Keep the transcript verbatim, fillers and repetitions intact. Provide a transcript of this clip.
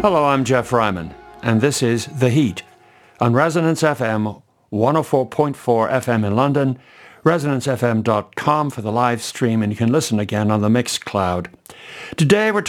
Hello, I'm Jeff Ryman, and this is The Heat on Resonance F M one oh four point four F M in London, resonance f m dot com for the live stream, and you can listen again on the Mixcloud. Today we're